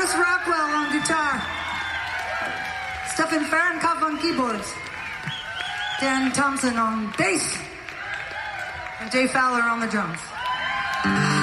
Chris Rockwell on guitar. Stefan Fahrenkopf on keyboards. Dan Thompson on bass. And Jay Fowler on the drums.